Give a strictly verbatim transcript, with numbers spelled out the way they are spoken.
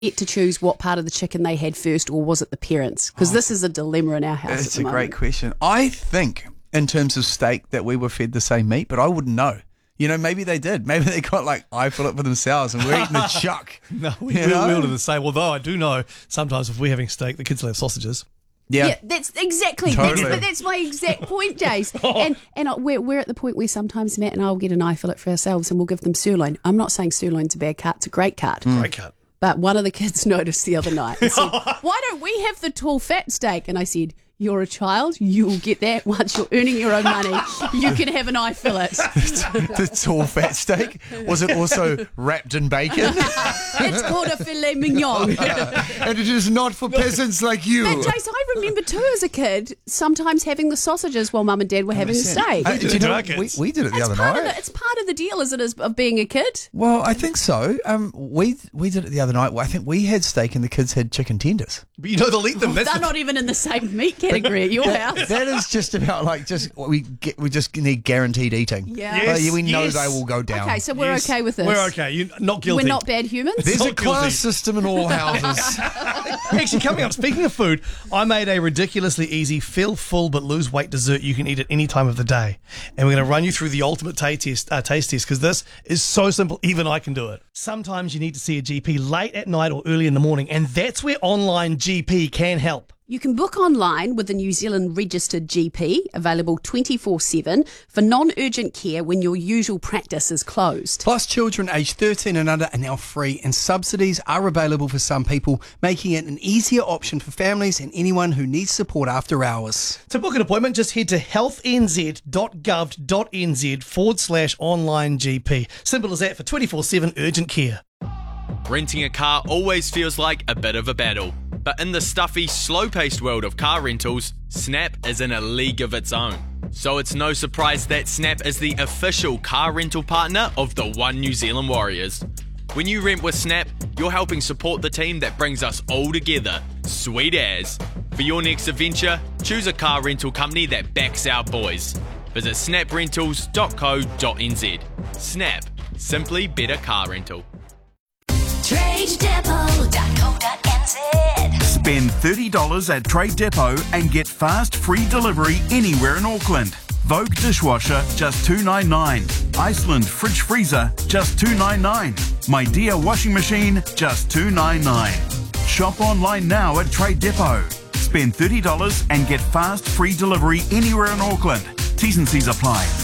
get to choose what part of the chicken they had first, or was it the parents? Because oh, this is a dilemma in our house. It's at the a moment. great question. I think in terms of steak that we were fed the same meat, but I wouldn't know. You know, maybe they did. Maybe they got like eye fillet for themselves and we're eating the chuck. No, we, you we, know? we'll do the same. Although I do know sometimes if we're having steak, the kids will have sausages. Yeah. yeah, that's exactly. Totally. That's, that's my exact point, Jace. And and we're we're at the point where sometimes Matt and I will get an eye fillet for ourselves, and we'll give them sirloin. I'm not saying sirloin's a bad cut; it's a great cut. Mm. Great cut. But one of the kids noticed the other night and said, "Why don't we have the tall fat steak?" And I said, "You're a child. You'll get that once you're earning your own money. You can have an eye fillet." The tall fat steak? Was it also wrapped in bacon? It's called a filet mignon. And it is not for peasants like you. But Jace, I remember too as a kid sometimes having the sausages while mum and dad were having the steak. Uh, do you know, our we, kids. we did it the It's other part night. of the, it's part of the deal, is it, as of being a kid? Well, I think so. Um, we we did it the other night. I think we had steak and the kids had chicken tenders. But you know they'll eat them. That's They're the not even in the same meat category at your house. That is just about like just we get we just need guaranteed eating. Yeah. Like, Yes, we know yes. they will go down. Okay, so we're Yes, okay with this. We're okay. You're not guilty. We're not bad humans. There's a Not class guilty. system in all houses. Actually, coming up, speaking of food, I made a ridiculously easy, feel full but lose weight dessert you can eat at any time of the day. And we're going to run you through the ultimate taste test, uh, taste test because this is so simple, even I can do it. Sometimes you need to see a G P late at night or early in the morning, and that's where Online G P can help. You can book online with a New Zealand registered G P, available twenty-four seven, for non-urgent care when your usual practice is closed. Plus, children aged thirteen and under are now free, and subsidies are available for some people, making it an easier option for families and anyone who needs support after hours. To book an appointment, just head to healthnz.gov.nz forward slash online GP. Simple as that for twenty-four seven urgent care. Renting a car always feels like a bit of a battle. But in the stuffy, slow-paced world of car rentals, Snap is in a league of its own. So it's no surprise that Snap is the official car rental partner of the One New Zealand Warriors. When you rent with Snap, you're helping support the team that brings us all together. Sweet as. For your next adventure, choose a car rental company that backs our boys. Visit snap rentals dot co dot n z. Snap. Simply better car rental. trade depot dot co dot n z. Spend thirty dollars at Trade Depot and get fast free delivery anywhere in Auckland. Vogue dishwasher, just two dollars ninety-nine. Iceland fridge freezer, just two dollars ninety-nine. My Dear washing machine, just two dollars ninety-nine. Shop online now at Trade Depot. Spend thirty dollars and get fast free delivery anywhere in Auckland. T's and C's apply.